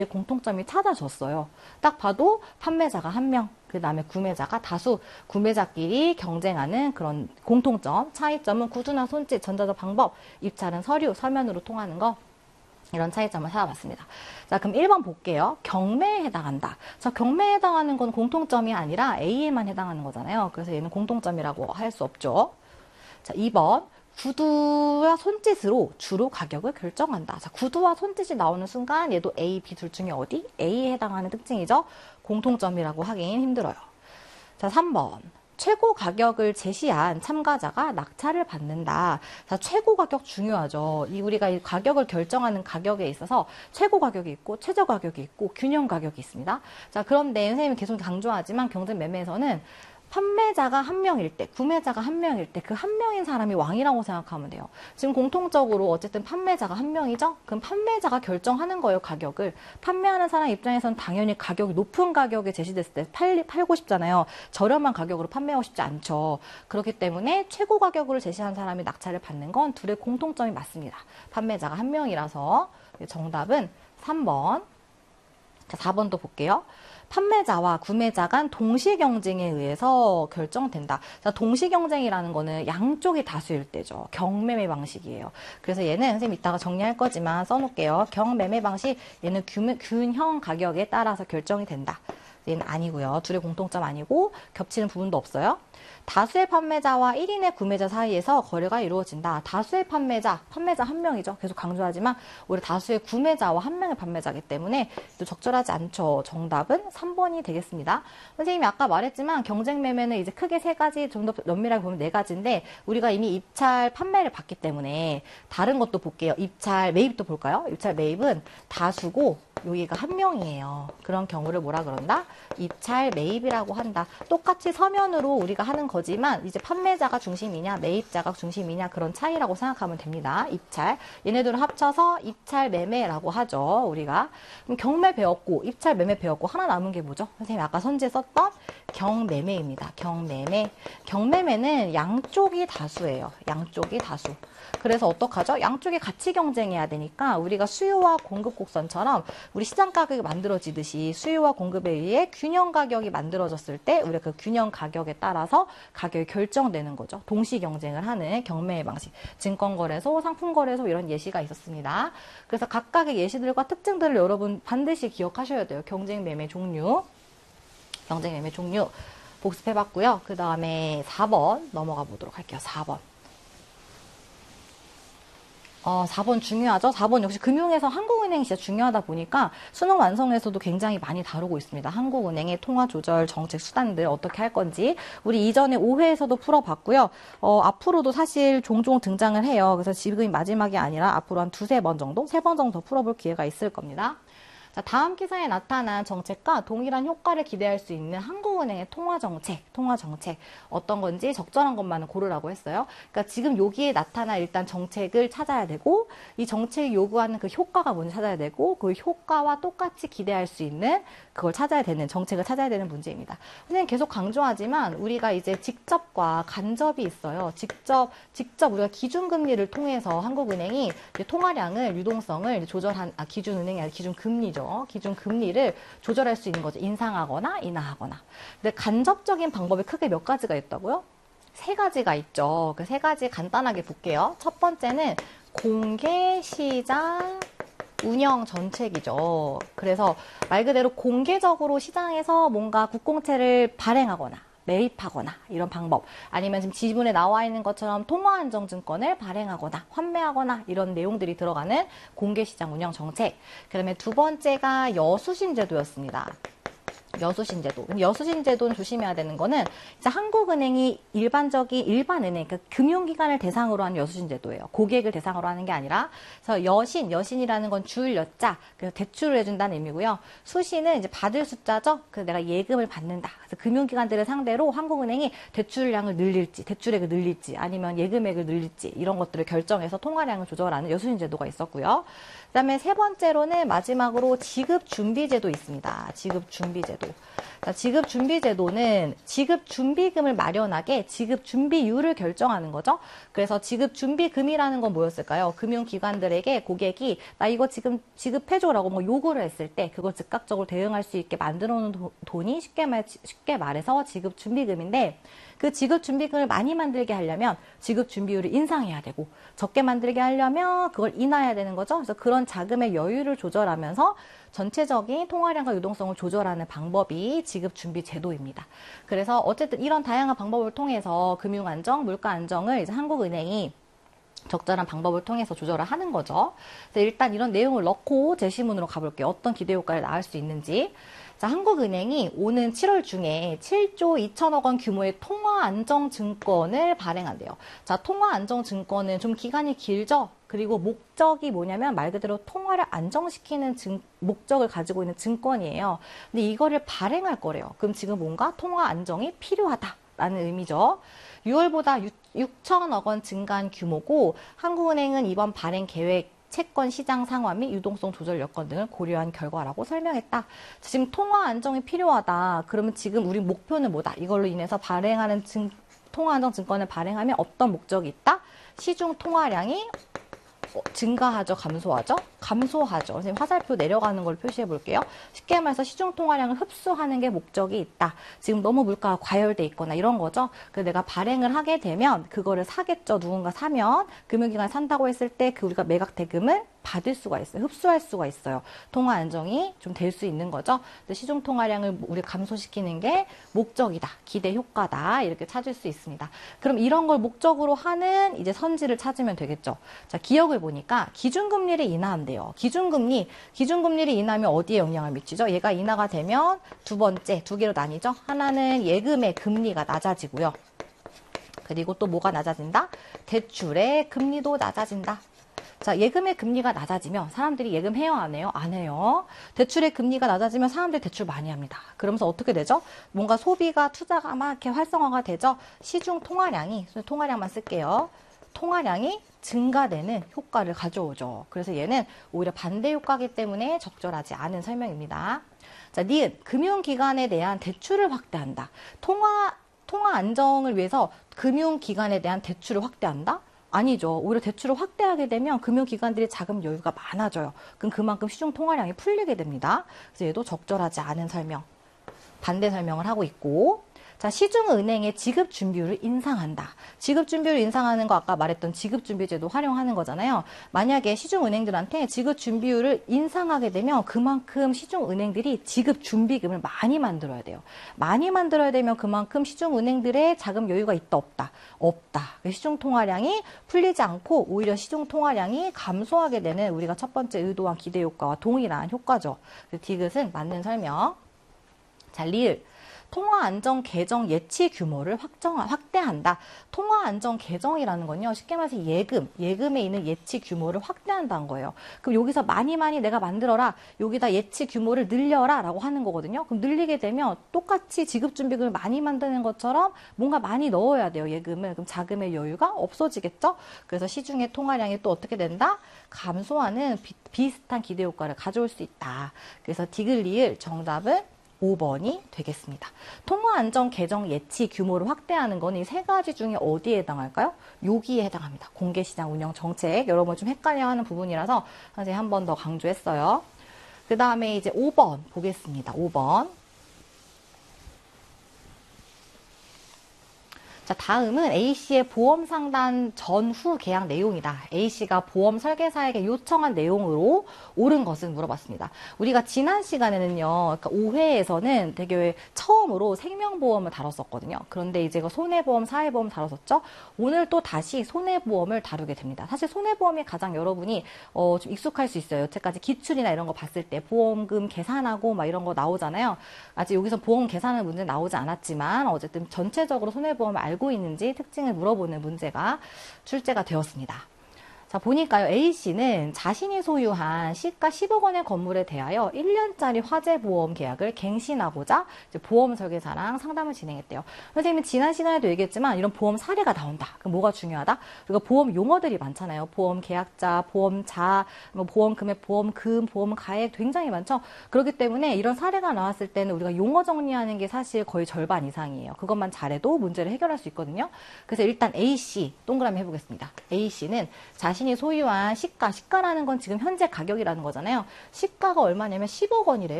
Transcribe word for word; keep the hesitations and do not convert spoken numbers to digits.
공통점이 찾아졌어요. 딱 봐도 판매자가 한 명, 그 다음에 구매자가 다수, 구매자끼리 경쟁하는 그런 공통점, 차이점은 구두나 손짓, 전자적 방법, 입찰은 서류, 서면으로 통하는 거, 이런 차이점을 찾아봤습니다. 자, 그럼 일 번 볼게요. 경매에 해당한다. 자, 경매에 해당하는 건 공통점이 아니라 A에만 해당하는 거잖아요. 그래서 얘는 공통점이라고 할 수 없죠. 자, 이 번. 구두와 손짓으로 주로 가격을 결정한다. 자, 구두와 손짓이 나오는 순간 얘도 A, B 둘 중에 어디? A에 해당하는 특징이죠. 공통점이라고 하긴 힘들어요. 자, 삼 번. 최고 가격을 제시한 참가자가 낙찰을 받는다. 자, 최고 가격 중요하죠. 이 우리가 이 가격을 결정하는 가격에 있어서 최고 가격이 있고 최저 가격이 있고 균형 가격이 있습니다. 자, 그런데 선생님이 계속 강조하지만 경쟁 매매에서는 판매자가 한 명일 때, 구매자가 한 명일 때 그 한 명인 사람이 왕이라고 생각하면 돼요. 지금 공통적으로 어쨌든 판매자가 한 명이죠? 그럼 판매자가 결정하는 거예요, 가격을. 판매하는 사람 입장에서는 당연히 가격이 높은 가격에 제시됐을 때 팔, 팔고 싶잖아요. 저렴한 가격으로 판매하고 싶지 않죠. 그렇기 때문에 최고 가격으로 제시한 사람이 낙찰을 받는 건 둘의 공통점이 맞습니다. 판매자가 한 명이라서 정답은 삼 번. 자, 사 번도 볼게요. 판매자와 구매자 간 동시 경쟁에 의해서 결정된다. 자, 동시 경쟁이라는 거는 양쪽이 다수일 때죠. 경매매 방식이에요. 그래서 얘는 선생님 이따가 정리할 거지만 써놓을게요. 경매매 방식, 얘는 균, 균형 가격에 따라서 결정이 된다. 얘는 아니고요. 둘의 공통점 아니고 겹치는 부분도 없어요. 다수의 판매자와 일 인의 구매자 사이에서 거래가 이루어진다. 다수의 판매자, 판매자 한 명이죠. 계속 강조하지만 우리 다수의 구매자와 한 명의 판매자이기 때문에 또 적절하지 않죠. 정답은 삼 번이 되겠습니다. 선생님이 아까 말했지만 경쟁 매매는 이제 크게 세 가지, 좀 더 면밀하게 보면 네 가지인데 우리가 이미 입찰 판매를 봤기 때문에 다른 것도 볼게요. 입찰 매입도 볼까요? 입찰 매입은 다수고 여기가 한 명이에요. 그런 경우를 뭐라 그런다? 입찰 매입이라고 한다. 똑같이 서면으로 우리가 하는 거지만 이제 판매자가 중심이냐 매입자가 중심이냐 그런 차이라고 생각하면 됩니다. 입찰. 얘네들을 합쳐서 입찰 매매라고 하죠. 우리가. 그럼 경매 배웠고 입찰 매매 배웠고 하나 남은 게 뭐죠? 선생님이 아까 선지에 썼던 경매매입니다. 경매매. 경매매는 양쪽이 다수예요. 양쪽이 다수. 그래서 어떡하죠? 양쪽이 같이 경쟁해야 되니까 우리가 수요와 공급 곡선처럼 우리 시장 가격이 만들어지듯이 수요와 공급에 의해 균형 가격이 만들어졌을 때 우리가 그 균형 가격에 따라서 가격이 결정되는 거죠. 동시 경쟁을 하는 경매의 방식. 증권거래소, 상품거래소 이런 예시가 있었습니다. 그래서 각각의 예시들과 특징들을 여러분 반드시 기억하셔야 돼요. 경쟁 매매 종류. 경쟁 매매 종류 복습해봤고요. 그 다음에 사 번 넘어가 보도록 할게요. 사 번. 어, 사 번 중요하죠? 사 번 역시 금융에서 한국은행이 진짜 중요하다 보니까 수능 완성에서도 굉장히 많이 다루고 있습니다. 한국은행의 통화조절 정책 수단들 어떻게 할 건지 우리 이전에 오 회에서도 풀어봤고요. 어, 앞으로도 사실 종종 등장을 해요. 그래서 지금이 마지막이 아니라 앞으로 한 두세 번 정도, 세 번 정도 더 풀어볼 기회가 있을 겁니다. 자, 다음 기사에 나타난 정책과 동일한 효과를 기대할 수 있는 한국은행의 통화정책, 통화정책 어떤 건지 적절한 것만은 고르라고 했어요. 그러니까 지금 여기에 나타난 일단 정책을 찾아야 되고 이 정책이 요구하는 그 효과가 뭔지 찾아야 되고 그 효과와 똑같이 기대할 수 있는 그걸 찾아야 되는 정책을 찾아야 되는 문제입니다. 선생님 계속 강조하지만 우리가 이제 직접과 간접이 있어요. 직접 직접 우리가 기준금리를 통해서 한국은행이 통화량을 유동성을 조절한 아, 기준은행이 아니라 기준금리죠. 기준 금리를 조절할 수 있는 거죠. 인상하거나 인하하거나. 근데 간접적인 방법이 크게 몇 가지가 있다고요? 세 가지가 있죠. 그 세 가지 간단하게 볼게요. 첫 번째는 공개시장 운영 정책이죠. 그래서 말 그대로 공개적으로 시장에서 뭔가 국공채를 발행하거나 매입하거나 이런 방법 아니면 지금 지문에 나와 있는 것처럼 통화안정증권을 발행하거나 환매하거나 이런 내용들이 들어가는 공개시장 운영 정책. 그 다음에 두 번째가 여수신 제도였습니다. 여수신 제도. 여수신 제도는 조심해야 되는 거는 이제 한국은행이 일반적인 일반은행, 그러니까 금융기관을 대상으로 하는 여수신 제도예요. 고객을 대상으로 하는 게 아니라. 그래서 여신, 여신이라는 건 줄 여자, 그래서 대출을 해준다는 의미고요. 수신은 이제 받을 숫자죠. 그래서 내가 예금을 받는다. 그래서 금융기관들을 상대로 한국은행이 대출량을 늘릴지, 대출액을 늘릴지, 아니면 예금액을 늘릴지 이런 것들을 결정해서 통화량을 조절하는 여수신 제도가 있었고요. 그 다음에 세 번째로는 마지막으로 지급준비제도 있습니다. 지급준비제도. 자, 지급준비제도는 지급준비금을 마련하게 지급준비율을 결정하는 거죠. 그래서 지급준비금이라는 건 뭐였을까요? 금융기관들에게 고객이 나 이거 지금 지급해줘라고 뭐 요구를 했을 때 그걸 즉각적으로 대응할 수 있게 만들어 놓은 돈이 쉽게, 말, 쉽게 말해서 지급준비금인데, 그 지급준비금을 많이 만들게 하려면 지급준비율을 인상해야 되고, 적게 만들게 하려면 그걸 인하해야 되는 거죠. 그래서 그런 자금의 여유를 조절하면서 전체적인 통화량과 유동성을 조절하는 방법이 지급준비제도입니다. 그래서 어쨌든 이런 다양한 방법을 통해서 금융안정, 물가안정을 이제 한국은행이 적절한 방법을 통해서 조절을 하는 거죠. 그래서 일단 이런 내용을 넣고 제시문으로 가볼게요. 어떤 기대효과를 낳을 수 있는지. 자, 한국은행이 오는 칠월 중에 칠조 이천억 원 규모의 통화안정증권을 발행한대요. 자, 통화안정증권은 좀 기간이 길죠? 그리고 목적이 뭐냐면 말 그대로 통화를 안정시키는 증, 목적을 가지고 있는 증권이에요. 근데 이거를 발행할 거래요. 그럼 지금 뭔가 통화 안정이 필요하다라는 의미죠. 유월보다 육천억 원 증가한 규모고, 한국은행은 이번 발행 계획 채권 시장 상황 및 유동성 조절 여건 등을 고려한 결과라고 설명했다. 지금 통화 안정이 필요하다. 그러면 지금 우리 목표는 뭐다? 이걸로 인해서 발행하는 증, 통화 안정 증권을 발행하면 어떤 목적이 있다? 시중 통화량이 어, 증가하죠? 감소하죠? 감소하죠. 선생님 화살표 내려가는 걸 표시해 볼게요. 쉽게 말해서 시중 통화량을 흡수하는 게 목적이 있다. 지금 너무 물가가 과열돼 있거나 이런 거죠. 그래서 내가 발행을 하게 되면 그거를 사겠죠. 누군가 사면 금융기관이 산다고 했을 때 그 우리가 매각 대금을 받을 수가 있어요. 흡수할 수가 있어요. 통화 안정이 좀 될 수 있는 거죠. 시중 통화량을 우리 감소시키는 게 목적이다. 기대 효과다. 이렇게 찾을 수 있습니다. 그럼 이런 걸 목적으로 하는 이제 선지를 찾으면 되겠죠. 자, 기억을 보니까 기준금리를 인하한대요. 기준금리, 기준금리를 인하하면 어디에 영향을 미치죠? 얘가 인하가 되면 두 번째, 두 개로 나뉘죠. 하나는 예금의 금리가 낮아지고요. 그리고 또 뭐가 낮아진다? 대출의 금리도 낮아진다. 자, 예금의 금리가 낮아지면 사람들이 예금해요? 안 해요? 안 해요. 대출의 금리가 낮아지면 사람들이 대출 많이 합니다. 그러면서 어떻게 되죠? 뭔가 소비가, 투자가 막 이렇게 활성화가 되죠? 시중 통화량이, 통화량만 쓸게요. 통화량이 증가되는 효과를 가져오죠. 그래서 얘는 오히려 반대 효과이기 때문에 적절하지 않은 설명입니다. 자, 니은, 금융기관에 대한 대출을 확대한다. 통화, 통화 안정을 위해서 금융기관에 대한 대출을 확대한다? 아니죠. 오히려 대출을 확대하게 되면 금융기관들이 자금 여유가 많아져요. 그럼 그만큼 시중 통화량이 풀리게 됩니다. 그래서 얘도 적절하지 않은 설명, 반대 설명을 하고 있고, 자, 시중은행의 지급준비율을 인상한다. 지급준비율을 인상하는 거 아까 말했던 지급준비제도 활용하는 거잖아요. 만약에 시중은행들한테 지급준비율을 인상하게 되면 그만큼 시중은행들이 지급준비금을 많이 만들어야 돼요. 많이 만들어야 되면 그만큼 시중은행들의 자금 여유가 있다 없다? 없다. 시중통화량이 풀리지 않고 오히려 시중통화량이 감소하게 되는 우리가 첫 번째 의도한 기대효과와 동일한 효과죠. 디귿은 맞는 설명. 자, 리을. 통화안정 계정 예치 규모를 확정, 확대한다. 통화안정 계정이라는 건요, 쉽게 말해서 예금, 예금에 있는 예치 규모를 확대한다는 거예요. 그럼 여기서 많이 많이 내가 만들어라, 여기다 예치 규모를 늘려라 라고 하는 거거든요. 그럼 늘리게 되면 똑같이 지급준비금을 많이 만드는 것처럼 뭔가 많이 넣어야 돼요, 예금을. 그럼 자금의 여유가 없어지겠죠? 그래서 시중의 통화량이 또 어떻게 된다? 감소하는 비, 비슷한 기대효과를 가져올 수 있다. 그래서 디귿 리을 정답은 오 번이 되겠습니다. 통화안정 계정 예치 규모를 확대하는 건 이 세 가지 중에 어디에 해당할까요? 여기에 해당합니다. 공개시장 운영 정책. 여러분 좀 헷갈려하는 부분이라서 선생님 한 번 더 강조했어요. 그 다음에 이제 오 번 보겠습니다. 오 번. 자, 다음은 A씨의 보험 상담 전후 계약 내용이다. A씨가 보험 설계사에게 요청한 내용으로 옳은 것은 물어봤습니다. 우리가 지난 시간에는요, 그러니까 오 회에서는 되게 처음으로 생명보험을 다뤘었거든요. 그런데 이제 손해보험, 사회보험 다뤘었죠. 오늘 또 다시 손해보험을 다루게 됩니다. 사실 손해보험이 가장 여러분이 어, 좀 익숙할 수 있어요. 여태까지 기출이나 이런 거 봤을 때 보험금 계산하고 막 이런 거 나오잖아요. 아직 여기서 보험 계산하는 문제 나오지 않았지만 어쨌든 전체적으로 손해보험을 알고 있는지 특징을 물어보는 문제가 출제가 되었습니다. 자, 보니까요, A씨는 자신이 소유한 시가 십억 원의 건물에 대하여 일 년짜리 화재보험 계약을 갱신하고자 이제 보험 설계사랑 상담을 진행했대요. 선생님은 지난 시간에도 얘기했지만 이런 보험 사례가 나온다. 그럼 뭐가 중요하다? 그리고 보험 용어들이 많잖아요. 보험 계약자, 보험자, 뭐 보험 금액, 보험 금, 보험 가액 굉장히 많죠. 그렇기 때문에 이런 사례가 나왔을 때는 우리가 용어 정리하는 게 사실 거의 절반 이상이에요. 그것만 잘해도 문제를 해결할 수 있거든요. 그래서 일단 A씨 동그라미 해보겠습니다. A씨는 자신이 소유한 시가, 시가라는 건 지금 현재 가격이라는 거잖아요. 시가가 얼마냐면 십억 원이래요.